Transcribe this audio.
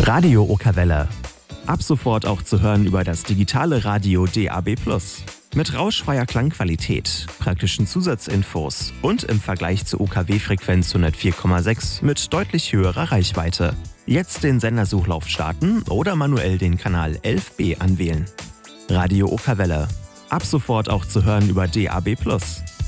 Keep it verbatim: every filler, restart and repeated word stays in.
Radio Okawelle. Ab sofort auch zu hören über das digitale Radio D A B plus. Mit rauschfreier Klangqualität, praktischen Zusatzinfos und im Vergleich zur U K W-Frequenz hundertvier Komma sechs mit deutlich höherer Reichweite. Jetzt den Sendersuchlauf starten oder manuell den Kanal elf b anwählen. Radio Okawelle. Ab sofort auch zu hören über D A B plus.